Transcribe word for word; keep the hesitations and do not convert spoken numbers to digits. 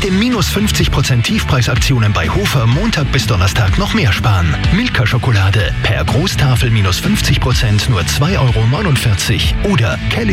den minus fünfzig Prozent Tiefpreisaktionen bei Hofer Montag bis Donnerstag noch mehr sparen. Milka-Schokolade per Großtafel minus fünfzig Prozent nur zwei Euro neunundvierzig oder Kelly